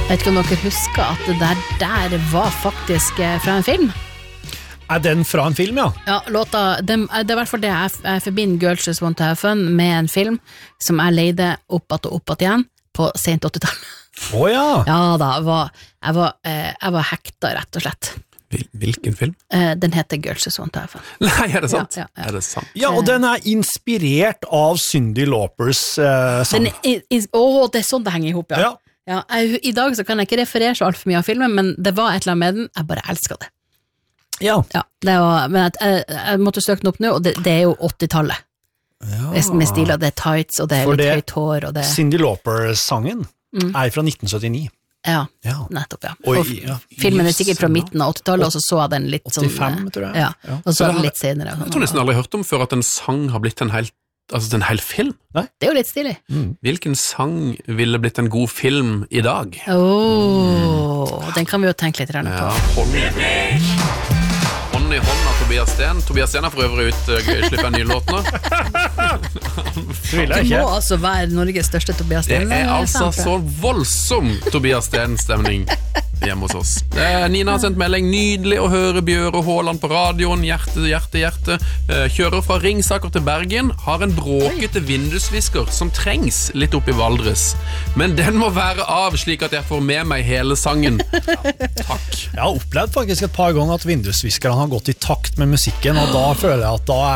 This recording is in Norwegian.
vet ikke om dere husker at det der var faktisk fra en film. Den fra en film, ja? Ja, låta, det er I hvert fall det jeg forbinder Girls Just Want to Have Fun med en film som jeg leide opp att igjen på sent 80-tall. Ja. Ja da, jeg var hekta rett og slett. Hvilken film? Den heter Girls Just Want to Have Fun. Nei, er det sant? Ja. Er det sant? Ja, og den inspirert av Cyndi Laupers sang. Det er sånn det henger ihop, ja. I dag så kan jeg ikke referere så alt for mye av filmen, men det var et eller annet med den, jeg bare elsket det. Ja. Det var, men jeg måtte søke den opp nå, og det er jo 80-tallet. Med stiler, det er tights, og det er litt høyt hår, og det... Cyndi Lauper-sangen fra 1979. Ja, nettopp, ja. Og filmen er sikkert fra midten av 80-tallet, og så jeg den litt 85, sånn... 85, tror jeg. Ja, og så den litt senere. Jeg tror nesten aldri hørt om før at en sang har blitt en hel film. Nei? Det er jo litt stilig. Hvilken sang ville blitt en god film I dag? Den kan vi jo tenke litt på. Hånd I hånd av Tobias Sten. Tobias Sten har for øvrig slippet en ny låt nå. Det må altså være Norges største Tobias Sten. Det altså så voldsom Tobias Sten-stemning hjemme hos oss. Nina har sendt melding. Nydelig å høre Bjøre Håland på radioen. Hjerte. Kjører fra Ringsaker til Bergen. Har en bråkete vindusvisker som trengs litt opp I Valdres. Men den må være av slik at jeg får med meg hele sangen. Takk. Jeg har opplevd faktisk et par ganger at vindusviskerne har gått I takt med musikken, og da føler jeg at da